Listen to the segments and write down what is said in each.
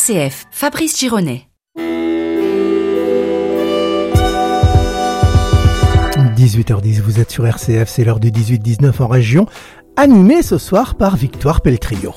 RCF, Fabrice Gironet. 18h10, vous êtes sur RCF, c'est l'heure du 18-19 en région, animé ce soir par Victoire Pelletrio.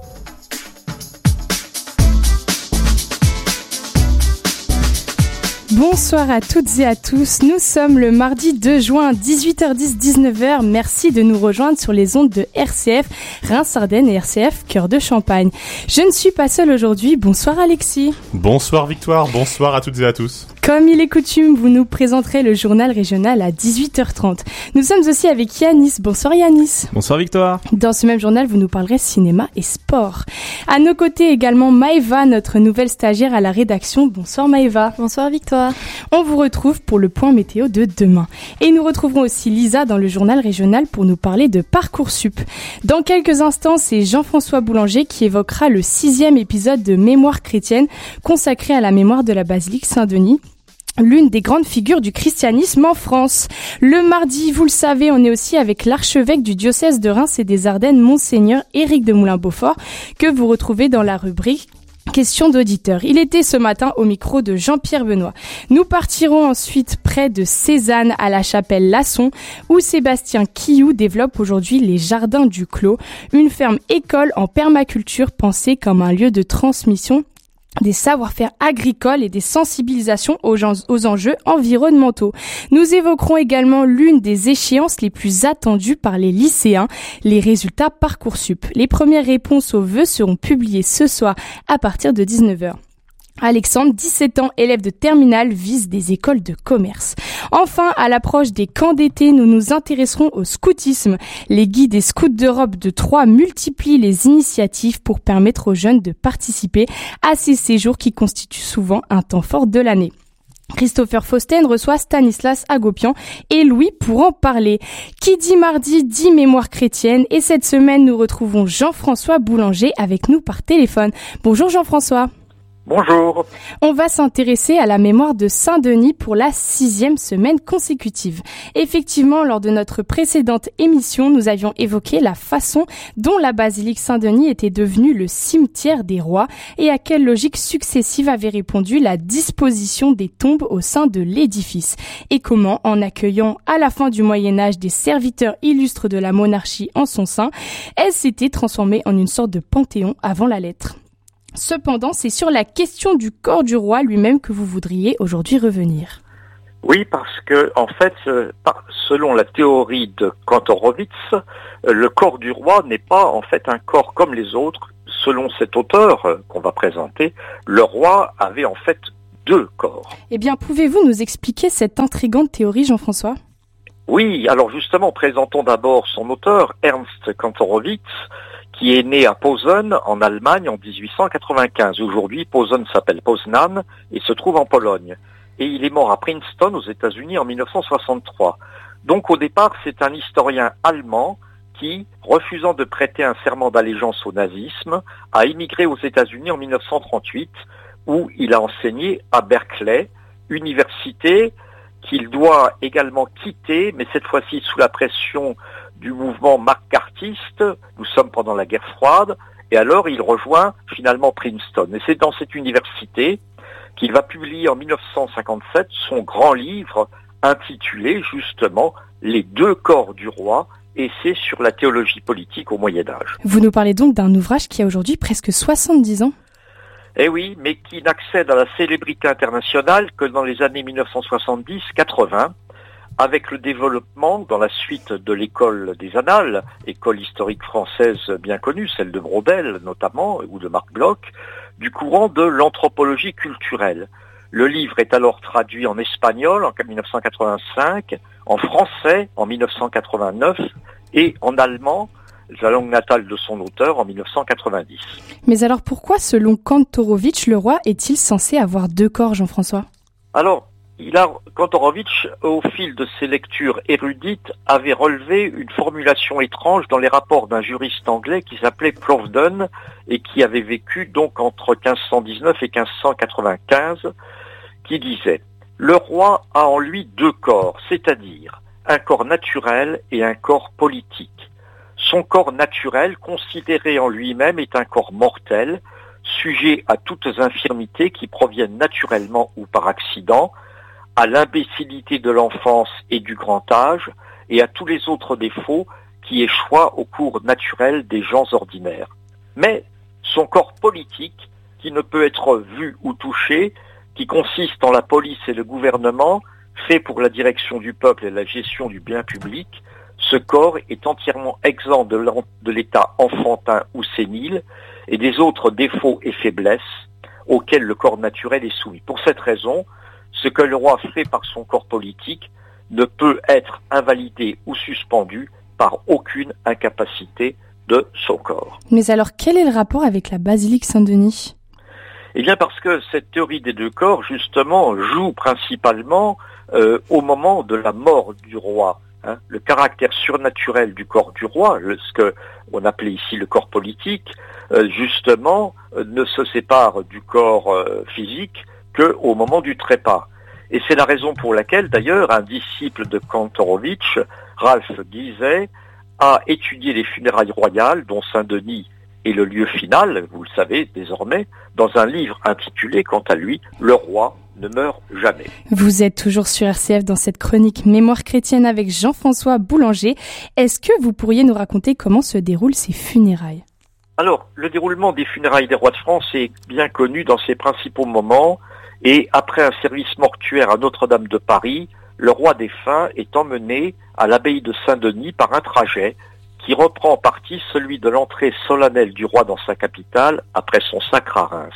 Bonsoir à toutes et à tous, nous sommes le mardi 2 juin, 18h10, 19h, merci de nous rejoindre sur les ondes de RCF, Reims-Ardennes et RCF, Cœur de Champagne. Je ne suis pas seule aujourd'hui, bonsoir Alexis. Bonsoir Victoire, bonsoir à toutes et à tous. Comme il est coutume, vous nous présenterez le journal régional à 18h30. Nous sommes aussi avec Yanis. Bonsoir Yanis. Bonsoir Victoire. Dans ce même journal, vous nous parlerez cinéma et sport. À nos côtés également Maëva, notre nouvelle stagiaire à la rédaction. Bonsoir Maëva. Bonsoir Victoire. On vous retrouve pour le point météo de demain. Et nous retrouverons aussi Lisa dans le journal régional pour nous parler de Parcoursup. Dans quelques instants, c'est Jean-François Boulanger qui évoquera le 6e épisode de Mémoire chrétienne consacré à la mémoire de la basilique Saint-Denis, l'une des grandes figures du christianisme en France. Le mardi, vous le savez, on est aussi avec l'archevêque du diocèse de Reims et des Ardennes, Monseigneur Éric de Moulin-Beaufort, que vous retrouvez dans la rubrique Questions d'auditeurs. Il était ce matin au micro de Jean-Pierre Benoît. Nous partirons ensuite près de Cézanne à la chapelle Lasson, où Sébastien Quilloux développe aujourd'hui les Jardins du Clos, une ferme école en permaculture pensée comme un lieu de transmission des savoir-faire agricoles et des sensibilisations aux enjeux environnementaux. Nous évoquerons également l'une des échéances les plus attendues par les lycéens, les résultats Parcoursup. Les premières réponses aux vœux seront publiées ce soir à partir de 19h. Alexandre, 17 ans, élève de terminale, vise des écoles de commerce. Enfin, à l'approche des camps d'été, nous nous intéresserons au scoutisme. Les guides et scouts d'Europe de Troyes multiplient les initiatives pour permettre aux jeunes de participer à ces séjours qui constituent souvent un temps fort de l'année. Christopher Fausten reçoit Stanislas Agopian et Louis pour en parler. Qui dit mardi dit mémoire chrétienne et cette semaine nous retrouvons Jean-François Boulanger avec nous par téléphone. Bonjour Jean-François. Bonjour. On va s'intéresser à la mémoire de Saint-Denis pour la 6e semaine consécutive. Effectivement, lors de notre précédente émission, nous avions évoqué la façon dont la basilique Saint-Denis était devenue le cimetière des rois et à quelle logique successive avait répondu la disposition des tombes au sein de l'édifice. Et comment, en accueillant à la fin du Moyen-Âge des serviteurs illustres de la monarchie en son sein, elle s'était transformée en une sorte de panthéon avant la lettre. Cependant, c'est sur la question du corps du roi lui-même que vous voudriez aujourd'hui revenir. Oui, parce que, en fait, selon la théorie de Kantorowicz, le corps du roi n'est pas, en fait, un corps comme les autres. Selon cet auteur qu'on va présenter, le roi avait, en fait, 2 corps. Eh bien, pouvez-vous nous expliquer cette intrigante théorie, Jean-François ? Oui, alors justement, présentons d'abord son auteur, Ernst Kantorowicz, qui est né à Posen, en Allemagne, en 1895. Aujourd'hui, Posen s'appelle Poznan et se trouve en Pologne. Et il est mort à Princeton, aux États-Unis, en 1963. Donc, au départ, c'est un historien allemand qui, refusant de prêter un serment d'allégeance au nazisme, a émigré aux États-Unis en 1938, où il a enseigné à Berkeley, université qu'il doit également quitter, mais cette fois-ci sous la pression du mouvement macarthiste. Nous sommes pendant la guerre froide, et alors il rejoint finalement Princeton. Et c'est dans cette université qu'il va publier en 1957 son grand livre intitulé justement « Les 2 corps du roi », et c'est sur la théologie politique au Moyen-Âge. Vous nous parlez donc d'un ouvrage qui a aujourd'hui presque 70 ans ? Eh oui, mais qui n'accède à la célébrité internationale que dans les années 1970-80, avec le développement, dans la suite de l'école des Annales, école historique française bien connue, celle de Braudel notamment, ou de Marc Bloch, du courant de l'anthropologie culturelle. Le livre est alors traduit en espagnol en 1985, en français en 1989 et en allemand, la langue natale de son auteur, en 1990. Mais alors pourquoi, selon Kantorowicz, le roi est-il censé avoir 2 corps, Jean-François ? Alors, Kantorowicz, au fil de ses lectures érudites, avait relevé une formulation étrange dans les rapports d'un juriste anglais qui s'appelait Plovden et qui avait vécu donc entre 1519 et 1595, qui disait « Le roi a en lui 2 corps, c'est-à-dire un corps naturel et un corps politique. Son corps naturel, considéré en lui-même, est un corps mortel, sujet à toutes infirmités qui proviennent naturellement ou par accident, à l'imbécilité de l'enfance et du grand âge, et à tous les autres défauts qui échouent au cours naturel des gens ordinaires. Mais son corps politique, qui ne peut être vu ou touché, qui consiste en la police et le gouvernement, fait pour la direction du peuple et la gestion du bien public, ce corps est entièrement exempt de l'état enfantin ou sénile et des autres défauts et faiblesses auxquels le corps naturel est soumis. Pour cette raison, ce que le roi fait par son corps politique ne peut être invalidé ou suspendu par aucune incapacité de son corps. Mais alors, quel est le rapport avec la basilique Saint-Denis ? Eh bien parce que cette théorie des deux corps, justement, joue principalement au moment de la mort du roi. Le caractère surnaturel du corps du roi, ce que on appelait ici le corps politique, justement, ne se sépare du corps physique qu'au moment du trépas. Et c'est la raison pour laquelle, d'ailleurs, un disciple de Kantorowicz, Ralph Gizet, a étudié les funérailles royales, dont Saint-Denis est le lieu final, vous le savez désormais, dans un livre intitulé, quant à lui, « Le roi ne meurt jamais ». Vous êtes toujours sur RCF dans cette chronique Mémoire chrétienne avec Jean-François Boulanger. Est-ce que vous pourriez nous raconter comment se déroulent ces funérailles ? Alors, le déroulement des funérailles des rois de France est bien connu dans ses principaux moments, et après un service mortuaire à Notre-Dame de Paris, le roi défunt est emmené à l'abbaye de Saint-Denis par un trajet qui reprend en partie celui de l'entrée solennelle du roi dans sa capitale après son sacre à Reims.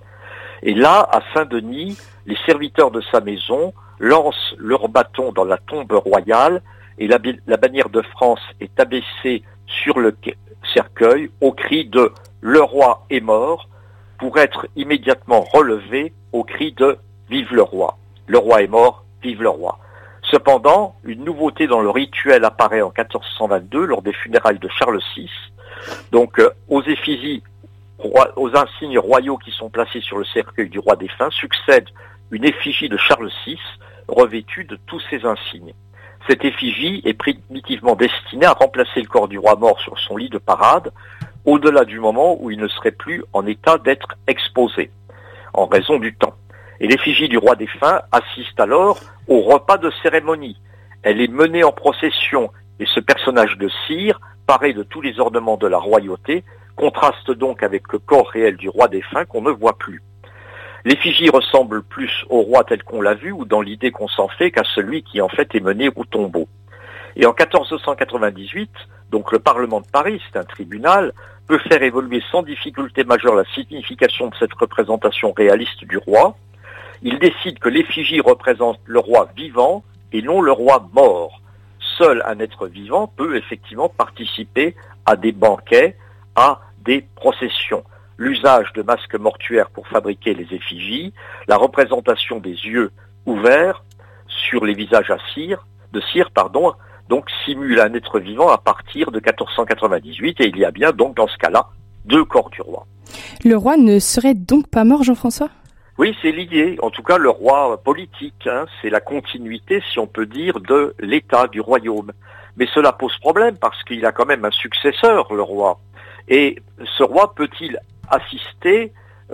Et là, à Saint-Denis, les serviteurs de sa maison lancent leur bâton dans la tombe royale et la bannière de France est abaissée sur le cercueil au cri de « Le roi est mort » pour être immédiatement relevé au cri de « Vive le roi ». Le roi est mort, vive le roi. Cependant, une nouveauté dans le rituel apparaît en 1422 lors des funérailles de Charles VI. Donc, aux effigies, aux insignes royaux qui sont placés sur le cercueil du roi défunt succède une effigie de Charles VI revêtue de tous ces insignes. Cette effigie est primitivement destinée à remplacer le corps du roi mort sur son lit de parade, au-delà du moment où il ne serait plus en état d'être exposé, en raison du temps. Et l'effigie du roi défunt assiste alors au repas de cérémonie. Elle est menée en procession et ce personnage de cire, paré de tous les ornements de la royauté, contraste donc avec le corps réel du roi défunt qu'on ne voit plus. L'effigie ressemble plus au roi tel qu'on l'a vu ou dans l'idée qu'on s'en fait qu'à celui qui en fait est mené au tombeau. Et en 1498, donc le Parlement de Paris, c'est un tribunal, peut faire évoluer sans difficulté majeure la signification de cette représentation réaliste du roi. Il décide que l'effigie représente le roi vivant et non le roi mort. Seul un être vivant peut effectivement participer à des banquets, à des processions. L'usage de masques mortuaires pour fabriquer les effigies, la représentation des yeux ouverts sur les visages de cire, donc simule un être vivant à partir de 1498 et il y a bien donc dans ce cas-là deux corps du roi. Le roi ne serait donc pas mort, Jean-François ? Oui, c'est l'idée. En tout cas, le roi politique, c'est la continuité, si on peut dire, de l'état du royaume. Mais cela pose problème parce qu'il a quand même un successeur, le roi. Et ce roi peut-il assister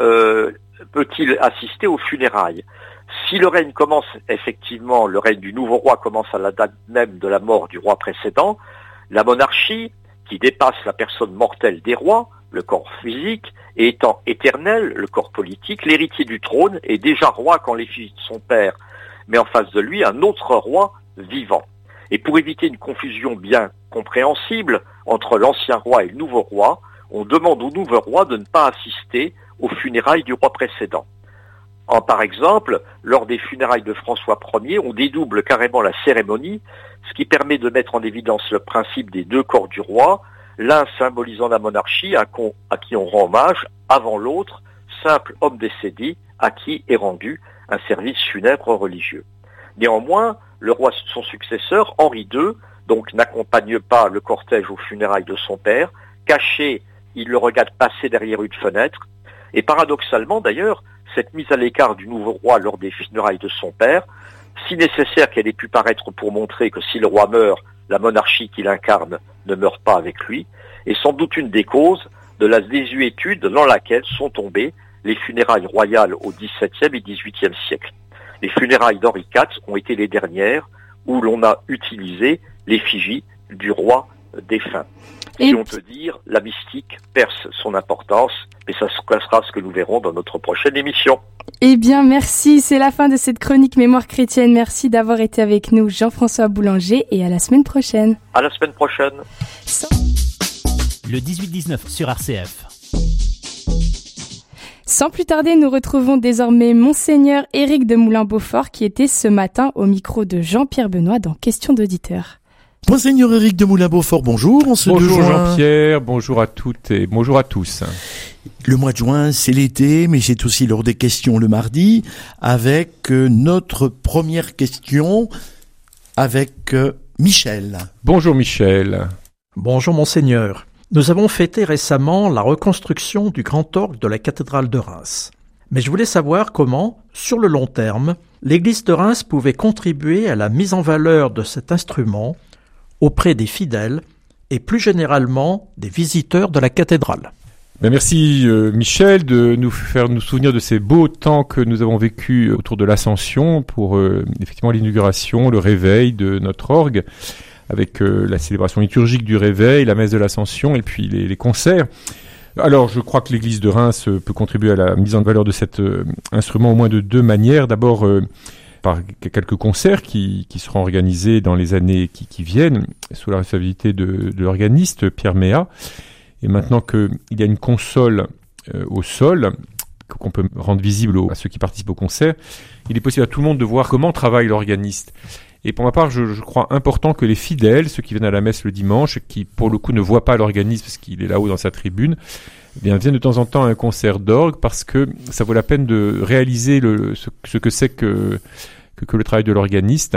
aux funérailles? Si le règne commence, effectivement, le règne du nouveau roi commence à la date même de la mort du roi précédent, la monarchie, qui dépasse la personne mortelle des rois, le corps physique, et étant éternel, le corps politique, l'héritier du trône est déjà roi quand l'effigie de son père, mais en face de lui, un autre roi vivant. Et pour éviter une confusion bien compréhensible entre l'ancien roi et le nouveau roi, on demande au nouveau roi de ne pas assister aux funérailles du roi précédent. Par exemple, lors des funérailles de François Ier, on dédouble carrément la cérémonie, ce qui permet de mettre en évidence le principe des deux corps du roi, l'un symbolisant la monarchie à qui on rend hommage, avant l'autre, simple homme décédé à qui est rendu un service funèbre religieux. Néanmoins, le roi, son successeur, Henri II, donc n'accompagne pas le cortège aux funérailles de son père. Caché, il le regarde passer derrière une fenêtre. Et paradoxalement d'ailleurs, cette mise à l'écart du nouveau roi lors des funérailles de son père, si nécessaire qu'elle ait pu paraître pour montrer que si le roi meurt, la monarchie qu'il incarne ne meurt pas avec lui, est sans doute une des causes de la désuétude dans laquelle sont tombées les funérailles royales au XVIIe et XVIIIe siècle. Les funérailles d'Henri IV ont été les dernières où l'on a utilisé l'effigie du roi défunt. Si on peut dire, la mystique perce son importance, mais ça sera ce que nous verrons dans notre prochaine émission. Eh bien, merci. C'est la fin de cette chronique Mémoire chrétienne. Merci d'avoir été avec nous, Jean-François Boulanger, et à la semaine prochaine. À la semaine prochaine. Le 18-19 sur RCF. Sans plus tarder, nous retrouvons désormais Monseigneur Éric de Moulin-Beaufort qui était ce matin au micro de Jean-Pierre Benoît dans Questions d'auditeurs. Monseigneur Éric de Moulin-Beaufort, bonjour. Bonjour Jean-Pierre, bonjour à toutes et bonjour à tous. Le mois de juin, c'est l'été, mais c'est aussi l'heure des questions le mardi, avec notre première question avec Michel. Bonjour Michel. Bonjour Monseigneur. Nous avons fêté récemment la reconstruction du grand orgue de la cathédrale de Reims. Mais je voulais savoir comment, sur le long terme, l'église de Reims pouvait contribuer à la mise en valeur de cet instrument auprès des fidèles et plus généralement des visiteurs de la cathédrale. Merci Michel de nous faire nous souvenir de ces beaux temps que nous avons vécus autour de l'Ascension pour effectivement l'inauguration, le réveil de notre orgue avec la célébration liturgique du réveil, la messe de l'Ascension et puis les concerts. Alors je crois que l'église de Reims peut contribuer à la mise en valeur de cet instrument au moins de deux manières. D'abord par quelques concerts qui seront organisés dans les années qui viennent, sous la responsabilité de l'organiste Pierre Méat. Et maintenant qu'il y a une console au sol, qu'on peut rendre visible à ceux qui participent au concert, il est possible à tout le monde de voir comment travaille l'organiste. Et pour ma part, je crois important que les fidèles, ceux qui viennent à la messe le dimanche, qui pour le coup ne voient pas l'organiste parce qu'il est là-haut dans sa tribune, eh bien viennent de temps en temps à un concert d'orgue parce que ça vaut la peine de réaliser ce que c'est que le travail de l'organiste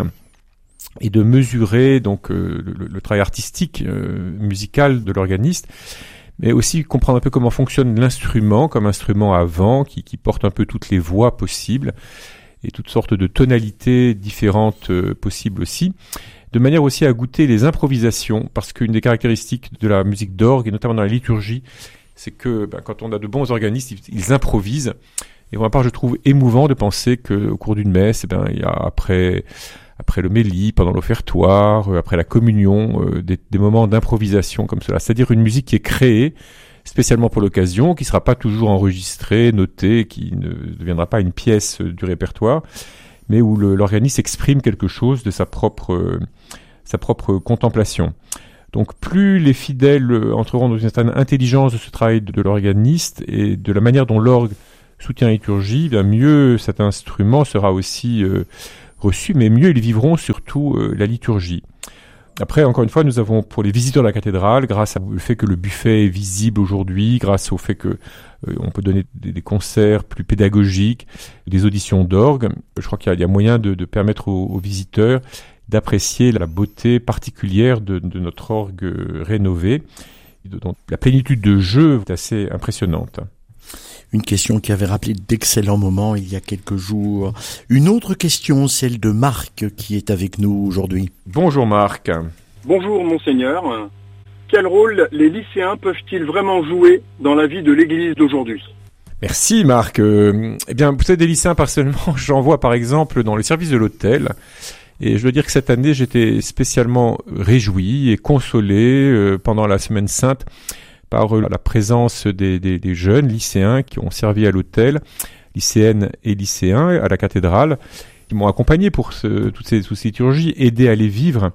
et de mesurer donc le travail artistique, musical de l'organiste, mais aussi comprendre un peu comment fonctionne l'instrument comme instrument à vent qui porte un peu toutes les voix possibles et toutes sortes de tonalités différentes possibles aussi, de manière aussi à goûter les improvisations, parce qu'une des caractéristiques de la musique d'orgue, et notamment dans la liturgie, c'est que quand on a de bons organistes, ils improvisent. Et pour ma part, je trouve émouvant de penser qu'au cours d'une messe, il y a après l'homélie, pendant l'offertoire, après la communion, des moments d'improvisation comme cela. C'est-à-dire une musique qui est créée spécialement pour l'occasion, qui ne sera pas toujours enregistrée, notée, qui ne deviendra pas une pièce du répertoire, mais où l'organiste exprime quelque chose de sa propre contemplation. Donc plus les fidèles entreront dans une certaine intelligence de ce travail de l'organiste et de la manière dont l'orgue soutient la liturgie, bien mieux cet instrument sera aussi reçu, mais mieux ils vivront surtout la liturgie. Après, encore une fois, nous avons pour les visiteurs de la cathédrale, grâce au fait que le buffet est visible aujourd'hui, grâce au fait que on peut donner des concerts plus pédagogiques, des auditions d'orgue, je crois qu'il y a moyen de permettre aux visiteurs d'apprécier la beauté particulière de notre orgue rénové. Donc, la plénitude de jeu est assez impressionnante. Une question qui avait rappelé d'excellents moments il y a quelques jours. Une autre question, celle de Marc, qui est avec nous aujourd'hui. Bonjour Marc. Bonjour Monseigneur. Quel rôle les lycéens peuvent-ils vraiment jouer dans la vie de l'Église d'aujourd'hui ? Merci Marc. Eh bien, vous savez, des lycéens, personnellement, j'en vois par exemple dans les services de l'hôtel. Et je dois dire que cette année, j'étais spécialement réjoui et consolé pendant la Semaine Sainte par la présence des jeunes lycéens qui ont servi à l'hôtel, lycéennes et lycéens à la cathédrale, qui m'ont accompagné pour toutes ces liturgies, aidé à les vivre.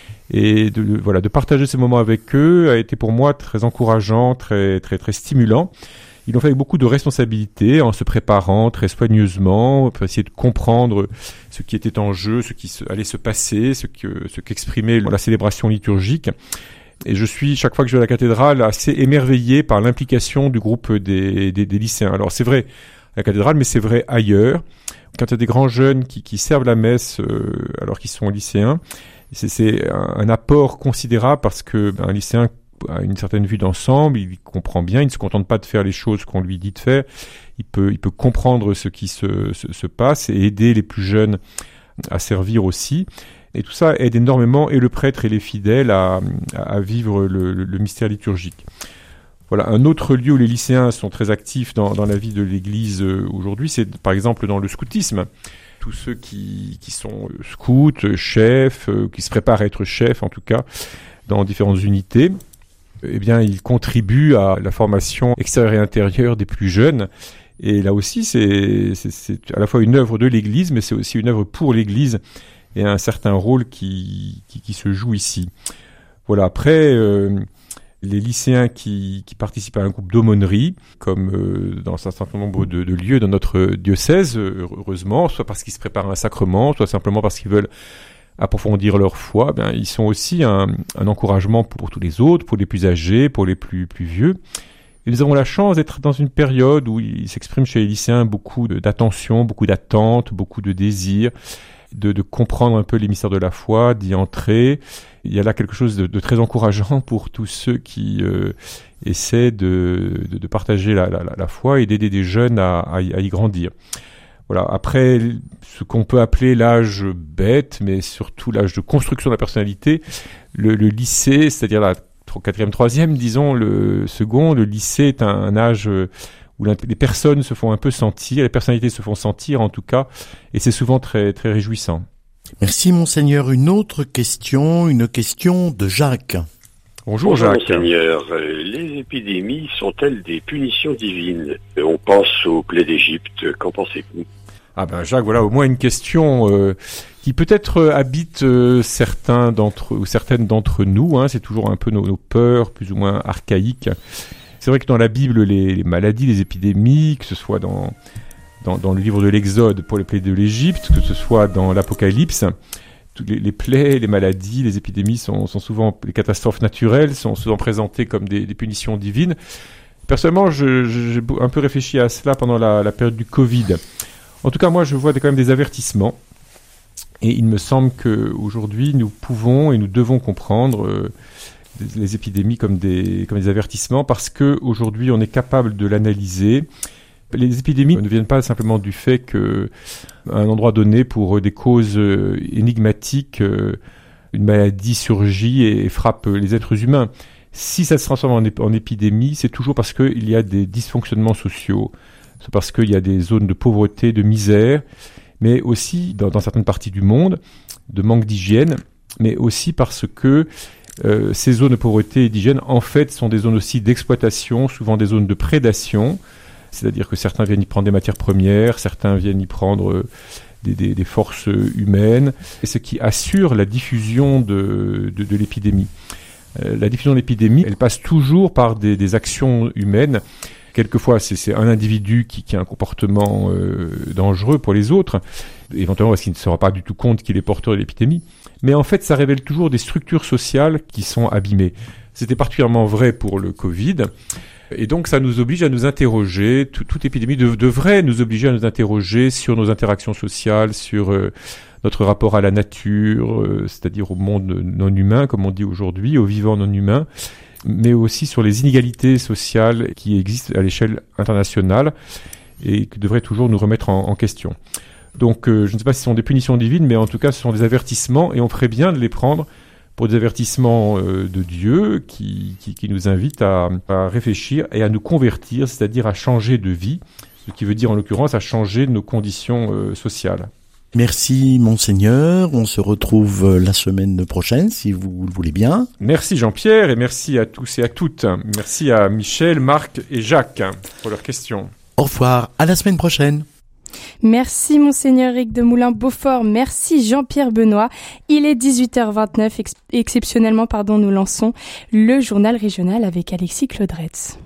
Et de partager ces moments avec eux a été pour moi très encourageant, très, très, très stimulant. Ils l'ont fait avec beaucoup de responsabilité, en se préparant très soigneusement, pour essayer de comprendre ce qui était en jeu, ce qui allait se passer, ce qu'exprimait la célébration liturgique. Et je suis, chaque fois que je vais à la cathédrale, assez émerveillé par l'implication du groupe des lycéens. Alors c'est vrai à la cathédrale, mais c'est vrai ailleurs. Quand il y a des grands jeunes qui servent la messe alors qu'ils sont lycéens, c'est un apport considérable parce que un lycéen a une certaine vue d'ensemble, il comprend bien, il ne se contente pas de faire les choses qu'on lui dit de faire, il peut comprendre ce qui se passe et aider les plus jeunes à servir aussi. Et tout ça aide énormément et le prêtre et les fidèles à vivre le mystère liturgique. Voilà, un autre lieu où les lycéens sont très actifs dans la vie de l'Église aujourd'hui, c'est par exemple dans le scoutisme. Tous ceux qui sont scouts, chefs, qui se préparent à être chefs en tout cas, dans différentes unités, eh bien, ils contribuent à la formation extérieure et intérieure des plus jeunes. Et là aussi, c'est à la fois une œuvre de l'Église, mais c'est aussi une œuvre pour l'Église et un certain rôle qui se joue ici. Voilà, après, les lycéens qui participent à un groupe d'aumônerie, comme dans un certain nombre de lieux dans notre diocèse, heureusement, soit parce qu'ils se préparent à un sacrement, soit simplement parce qu'ils veulent approfondir leur foi, ben, ils sont aussi un encouragement pour tous les autres, pour les plus âgés, pour les plus vieux. Et nous avons la chance d'être dans une période où il s'exprime chez les lycéens beaucoup d'attention, beaucoup d'attente, beaucoup de désir, de comprendre un peu les mystères de la foi, d'y entrer. Il y a là quelque chose de très encourageant pour tous ceux qui essaient de partager la foi et d'aider des jeunes à y grandir. Voilà. Après, ce qu'on peut appeler l'âge bête, mais surtout l'âge de construction de la personnalité, le lycée, c'est-à-dire la 4e, 3e, disons, le second, le lycée est un âge où les personnes se font un peu sentir, les personnalités se font sentir en tout cas, et c'est souvent très, très réjouissant. Merci Monseigneur. Une autre question, une question de Jacques. Bonjour Jacques. Monseigneur, les épidémies sont-elles des punitions divines? On pense aux plaies d'Égypte, qu'en pensez-vous? Ah ben Jacques, voilà au moins une question qui peut-être habite certains ou certaines d'entre nous. Hein, c'est toujours un peu nos peurs plus ou moins archaïques. C'est vrai que dans la Bible, les maladies, les épidémies, que ce soit dans le livre de l'Exode pour les plaies de l'Égypte, que ce soit dans l'Apocalypse, toutes les plaies, les maladies, les épidémies sont souvent, les catastrophes naturelles sont souvent présentées comme des punitions divines. Personnellement, j'ai un peu réfléchi à cela pendant la période du Covid. En tout cas, moi, je vois quand même des avertissements. Et il me semble qu'aujourd'hui, nous pouvons et nous devons comprendre les épidémies comme des avertissements parce qu'aujourd'hui, on est capable de l'analyser. Les épidémies ne viennent pas simplement du fait qu'à un endroit donné, pour des causes énigmatiques, une maladie surgit et frappe les êtres humains. Si ça se transforme en épidémie, c'est toujours parce qu'il y a des dysfonctionnements sociaux, c'est parce qu'il y a des zones de pauvreté, de misère, mais aussi dans certaines parties du monde, de manque d'hygiène, mais aussi parce que ces zones de pauvreté et d'hygiène, en fait, sont des zones aussi d'exploitation, souvent des zones de prédation, c'est-à-dire que certains viennent y prendre des matières premières, certains viennent y prendre des forces humaines, et ce qui assure la diffusion de l'épidémie. La diffusion de l'épidémie, elle passe toujours par des actions humaines. Quelquefois, c'est un individu qui a un comportement dangereux pour les autres, éventuellement parce qu'il ne se rend pas du tout compte qu'il est porteur de l'épidémie. Mais en fait, ça révèle toujours des structures sociales qui sont abîmées. C'était particulièrement vrai pour le Covid. Et donc, ça nous oblige à nous interroger. Toute épidémie devrait nous obliger à nous interroger sur nos interactions sociales, sur notre rapport à la nature, c'est-à-dire au monde non humain, comme on dit aujourd'hui, au vivant non humain, mais aussi sur les inégalités sociales qui existent à l'échelle internationale et qui devraient toujours nous remettre en question. Donc, je ne sais pas si ce sont des punitions divines, mais en tout cas, ce sont des avertissements et on ferait bien de les prendre pour des avertissements de Dieu qui nous invitent à réfléchir et à nous convertir, c'est-à-dire à changer de vie, ce qui veut dire en l'occurrence à changer nos conditions sociales. Merci Monseigneur, on se retrouve la semaine prochaine si vous le voulez bien. Merci Jean-Pierre et merci à tous et à toutes. Merci à Michel, Marc et Jacques pour leurs questions. Au revoir, à la semaine prochaine. Merci Monseigneur Éric de Moulin-Beaufort, merci Jean-Pierre Benoît. Il est 18h29, exceptionnellement nous lançons le journal régional avec Alexis Claudretz.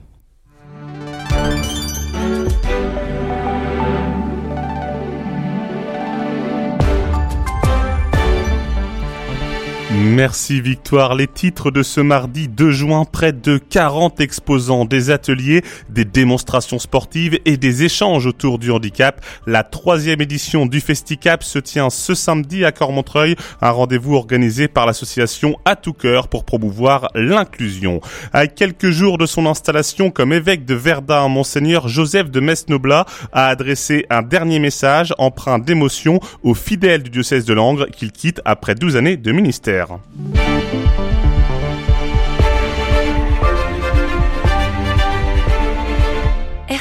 Merci Victoire. Les titres de ce mardi 2 juin, près de 40 exposants, des ateliers, des démonstrations sportives et des échanges autour du handicap. La 3e édition du Festicap se tient ce samedi à Cormontreuil, un rendez-vous organisé par l'association À Tout Cœur pour promouvoir l'inclusion. À quelques jours de son installation comme évêque de Verdun, Monseigneur Joseph de Metz-Noblat a adressé un dernier message empreint d'émotion aux fidèles du diocèse de Langres qu'il quitte après 12 années de ministère.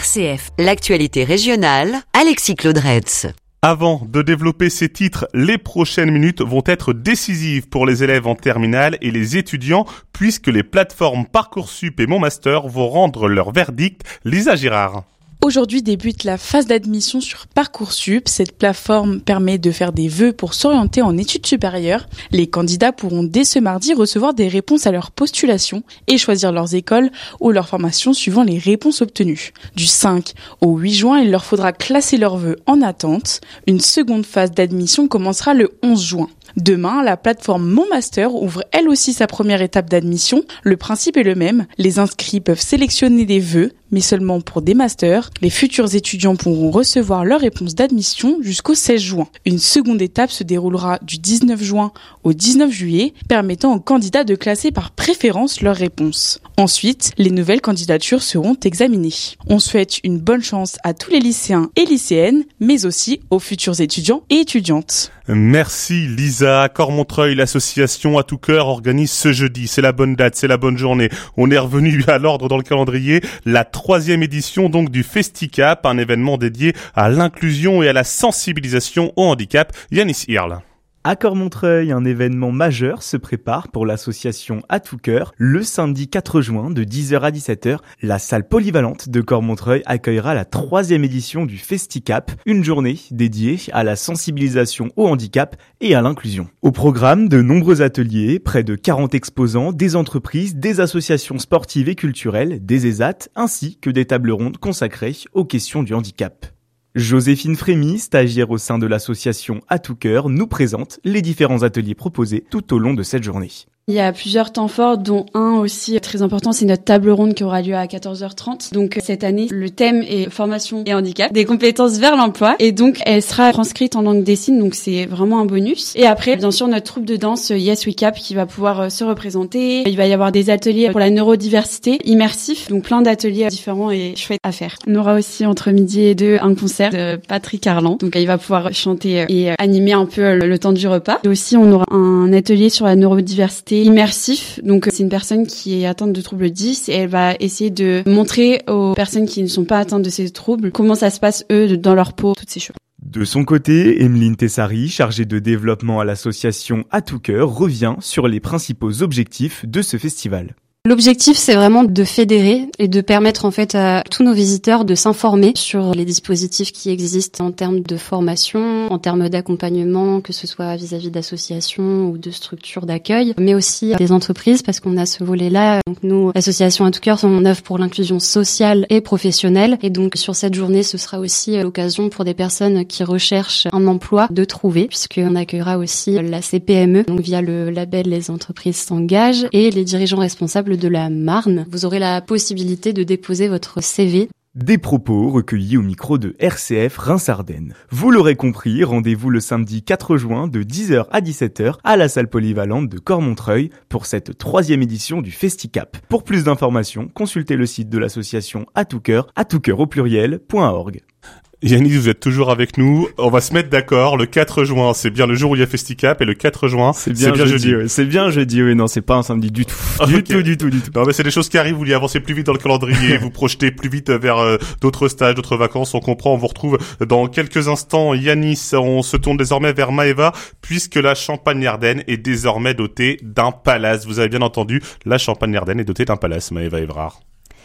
RCF, l'actualité régionale, Alexis Claudretz. Avant de développer ces titres, les prochaines minutes vont être décisives pour les élèves en terminale et les étudiants puisque les plateformes Parcoursup et Mon Master vont rendre leur verdict. Lisa Girard. Aujourd'hui débute la phase d'admission sur Parcoursup. Cette plateforme permet de faire des vœux pour s'orienter en études supérieures. Les candidats pourront dès ce mardi recevoir des réponses à leur postulation et choisir leurs écoles ou leur formation suivant les réponses obtenues. Du 5 au 8 juin, il leur faudra classer leurs vœux en attente. Une seconde phase d'admission commencera le 11 juin. Demain, la plateforme Mon Master ouvre elle aussi sa première étape d'admission. Le principe est le même. Les inscrits peuvent sélectionner des vœux, mais seulement pour des masters. Les futurs étudiants pourront recevoir leur réponse d'admission jusqu'au 16 juin. Une seconde étape se déroulera du 19 juin au 19 juillet, permettant aux candidats de classer par préférence leurs réponses. Ensuite, les nouvelles candidatures seront examinées. On souhaite une bonne chance à tous les lycéens et lycéennes, mais aussi aux futurs étudiants et étudiantes. Merci Lisa. À Cormontreuil, l'association À Tout Cœur organise ce jeudi. C'est la bonne date, c'est la bonne journée. On est revenu à l'ordre dans le calendrier. La 3e édition donc du FestiCap, un événement dédié à l'inclusion et à la sensibilisation au handicap. Yanis Hirl. À Cormontreuil, un événement majeur se prépare pour l'association À Tout Cœur. Le samedi 4 juin de 10h à 17h, la salle polyvalente de Cormontreuil accueillera la 3e édition du FestiCap, une journée dédiée à la sensibilisation au handicap et à l'inclusion. Au programme, de nombreux ateliers, près de 40 exposants, des entreprises, des associations sportives et culturelles, des ESAT, ainsi que des tables rondes consacrées aux questions du handicap. Joséphine Frémy, stagiaire au sein de l'association À Tout Cœur, nous présente les différents ateliers proposés tout au long de cette journée. Il y a plusieurs temps forts, dont un aussi très important, c'est notre table ronde qui aura lieu à 14h30. Donc cette année, le thème est formation et handicap, des compétences vers l'emploi. Et donc elle sera transcrite en langue des signes, donc c'est vraiment un bonus. Et après, bien sûr, notre troupe de danse Yes We Cap qui va pouvoir se représenter. Il va y avoir des ateliers pour la neurodiversité, immersifs, donc plein d'ateliers différents et chouettes à faire. On aura aussi entre midi et 2 un concert de Patrick Arland. Donc il va pouvoir chanter et animer un peu le temps du repas. Et aussi, on aura un atelier sur la neurodiversité immersif. Donc c'est une personne qui est atteinte de troubles 10 et elle va essayer de montrer aux personnes qui ne sont pas atteintes de ces troubles comment ça se passe eux dans leur peau, toutes ces choses. De son côté, Emeline Tessari, chargée de développement à l'association À Tout Cœur, revient sur les principaux objectifs de ce festival. L'objectif, c'est vraiment de fédérer et de permettre en fait à tous nos visiteurs de s'informer sur les dispositifs qui existent en termes de formation, en termes d'accompagnement, que ce soit vis-à-vis d'associations ou de structures d'accueil, mais aussi des entreprises parce qu'on a ce volet-là. Donc nous, l'association À Tout Cœur, on œuvre pour l'inclusion sociale et professionnelle. Et donc sur cette journée, ce sera aussi l'occasion pour des personnes qui recherchent un emploi de trouver, puisqu'on accueillera aussi la CPME, donc via le label Les entreprises s'engagent, et les dirigeants responsables de la Marne. Vous aurez la possibilité de déposer votre CV. Des propos recueillis au micro de RCF Reims-Ardennes. Vous l'aurez compris, rendez-vous le samedi 4 juin de 10h à 17h à la salle polyvalente de Cormontreuil pour cette 3e édition du FestiCap. Pour plus d'informations, consultez le site de l'association À Tout Cœur, au pluriel.org. Yanis, vous êtes toujours avec nous. On va se mettre d'accord. Le 4 juin, c'est bien le jour où il y a FestiCap, et le 4 juin, c'est bien jeudi. Ouais. C'est bien jeudi, oui. Non, c'est pas un samedi du tout. Du tout. Non, mais c'est des choses qui arrivent. Vous voulez avancer plus vite dans le calendrier, vous projetez plus vite vers d'autres stages, d'autres vacances. On comprend. On vous retrouve dans quelques instants. Yanis, on se tourne désormais vers Maëva, puisque la Champagne-Ardenne est désormais dotée d'un palace. Vous avez bien entendu, la Champagne-Ardenne est dotée d'un palace, Maëva Evrard.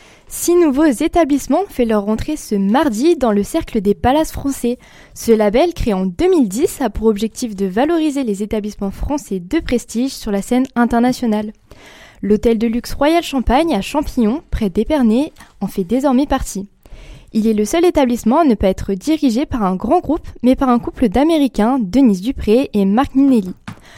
6 nouveaux établissements ont fait leur entrée ce mardi dans le Cercle des Palaces français. Ce label, créé en 2010, a pour objectif de valoriser les établissements français de prestige sur la scène internationale. L'hôtel de luxe Royal Champagne à Champillon, près d'Épernay, en fait désormais partie. Il est le seul établissement à ne pas être dirigé par un grand groupe, mais par un couple d'Américains, Denise Dupré et Marc Minelli.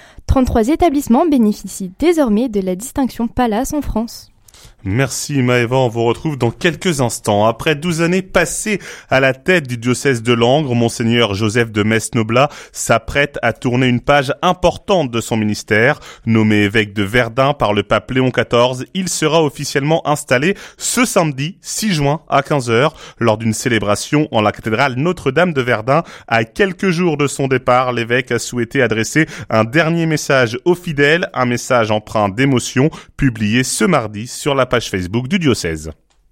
33 établissements bénéficient désormais de la distinction Palace en France. Merci Maëva, on vous retrouve dans quelques instants. Après 12 années passées à la tête du diocèse de Langres, Monseigneur Joseph de Metz-Noblat s'apprête à tourner une page importante de son ministère. Nommé évêque de Verdun par le pape Léon XIV, il sera officiellement installé ce samedi 6 juin à 15h lors d'une célébration en la cathédrale Notre-Dame de Verdun. À quelques jours de son départ, l'évêque a souhaité adresser un dernier message aux fidèles, un message empreint d'émotion, publié ce mardi sur la page Facebook du diocèse.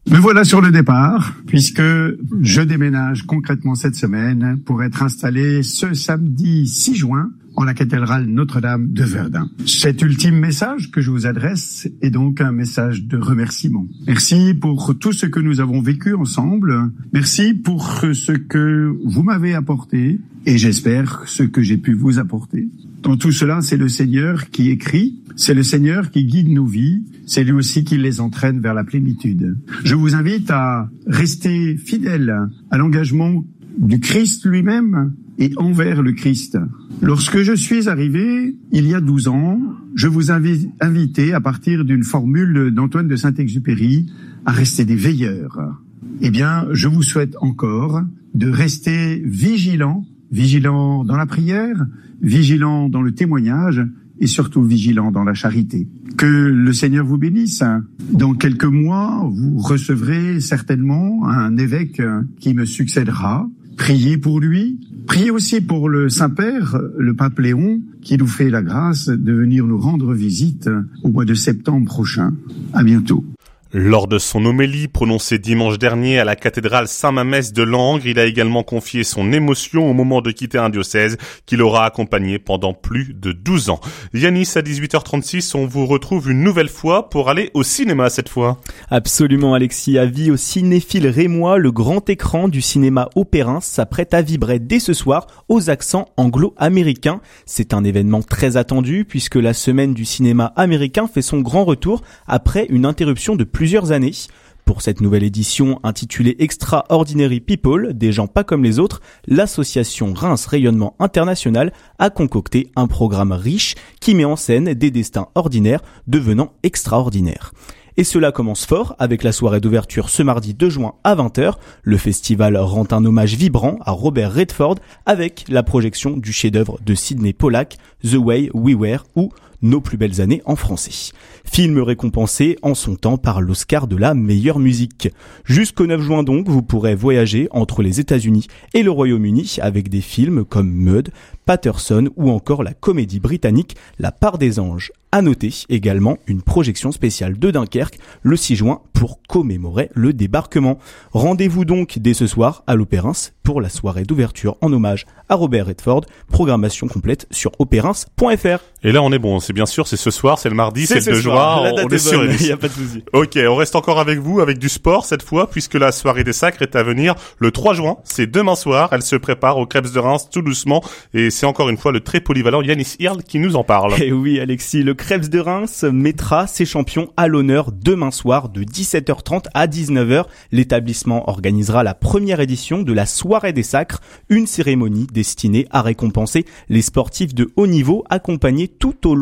Me voilà sur le départ, puisque je déménage concrètement cette semaine pour être installé ce samedi 6 juin en la cathédrale Notre-Dame de Verdun. Cet ultime message que je vous adresse est donc un message de remerciement. Merci pour tout ce que nous avons vécu ensemble. Merci pour ce que vous m'avez apporté et j'espère ce que j'ai pu vous apporter. Dans tout cela, c'est le Seigneur qui écrit, c'est le Seigneur qui guide nos vies, c'est lui aussi qui les entraîne vers la plénitude. Je vous invite à rester fidèle à l'engagement du Christ lui-même et envers le Christ. Lorsque je suis arrivé, il y a 12 ans, je vous invité à partir d'une formule d'Antoine de Saint-Exupéry à rester des veilleurs. Eh bien, je vous souhaite encore de rester vigilants dans la prière, vigilants dans le témoignage et surtout vigilants dans la charité. Que le Seigneur vous bénisse. Dans quelques mois, vous recevrez certainement un évêque qui me succédera. Priez pour lui. Priez aussi pour le Saint-Père, le pape Léon, qui nous fait la grâce de venir nous rendre visite au mois de septembre prochain. À bientôt. Lors de son homélie prononcée dimanche dernier à la cathédrale Saint-Mamès de Langres, il a également confié son émotion au moment de quitter un diocèse qu'il aura accompagné pendant plus de 12 ans. Yanis, à 18h36, on vous retrouve une nouvelle fois pour aller au cinéma cette fois. Absolument Alexis, avis aux cinéphiles rémois, le grand écran du cinéma Opérins s'apprête à vibrer dès ce soir aux accents anglo-américains. C'est un événement très attendu puisque la semaine du cinéma américain fait son grand retour après une interruption de plusieurs années. Pour cette nouvelle édition intitulée Extraordinary People, des gens pas comme les autres, l'association Reims Rayonnement International a concocté un programme riche qui met en scène des destins ordinaires devenant extraordinaires. Et cela commence fort avec la soirée d'ouverture ce mardi 2 juin à 20h. Le festival rend un hommage vibrant à Robert Redford avec la projection du chef-d'œuvre de Sidney Pollack, The Way We Were ou Nos plus belles années en français. Film récompensé en son temps par l'Oscar de la meilleure musique. Jusqu'au 9 juin donc, vous pourrez voyager entre les États-Unis et le Royaume-Uni avec des films comme Meud, Patterson ou encore la comédie britannique La Part des Anges. À noter également une projection spéciale de Dunkerque le 6 juin pour commémorer le débarquement. Rendez-vous donc dès ce soir à l'Opérins pour la soirée d'ouverture en hommage à Robert Redford. Programmation complète sur opérins.fr. Et là on est bon, c'est bien sûr, c'est ce soir, c'est le mardi, c'est le 2 juin, on est sûr. Il n'y a pas de souci. Ok, on reste encore avec vous, avec du sport cette fois, puisque la soirée des sacres est à venir le 3 juin, c'est demain soir, elle se prépare au Krebs de Reims tout doucement, et c'est encore une fois le très polyvalent Yanis Hirl qui nous en parle. Et oui Alexis, le Krebs de Reims mettra ses champions à l'honneur demain soir de 17h30 à 19h. L'établissement organisera la première édition de la soirée des sacres, une cérémonie destinée à récompenser les sportifs de haut niveau accompagnés tout au long